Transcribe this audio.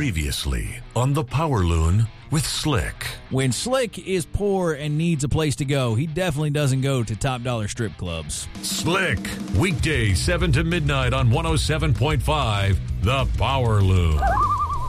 Previously on the Power Loon with Slick. When Slick is poor and needs a place to go, he definitely doesn't go to top dollar strip clubs. Slick, weekdays 7 to midnight on 107.5, the Power Loon.